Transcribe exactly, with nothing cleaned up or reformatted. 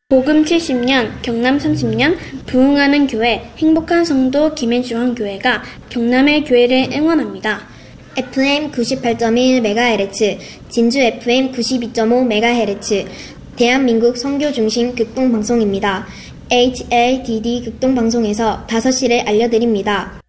복음 칠십 년, 경남 삼십 년, 부흥하는 교회, 행복한 성도 김해중앙교회가 경남의 교회를 응원합니다. 에프엠 구십팔 점 일 메가헤르츠, 진주 에프엠 구십이 점 오 메가헤르츠, 대한민국 선교 중심 극동방송입니다. 에이치 에이 디 디 극동방송에서 다섯 시를 알려드립니다.